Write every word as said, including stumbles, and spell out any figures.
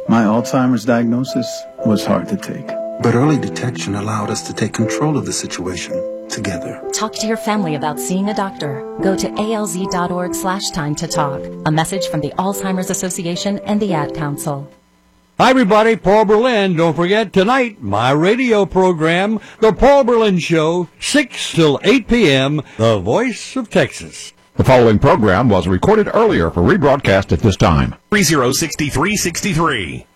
My Alzheimer's diagnosis was hard to take. But early detection allowed us to take control of the situation together. Talk to your family about seeing a doctor. Go to alz.org slash time to talk. A message from the Alzheimer's Association and the Ad Council. Hi, everybody. Paul Berlin. Don't forget, tonight, my radio program, The Paul Berlin Show, six till eight p.m., The Voice of Texas. The following program was recorded earlier for rebroadcast at this time. three zero six three six three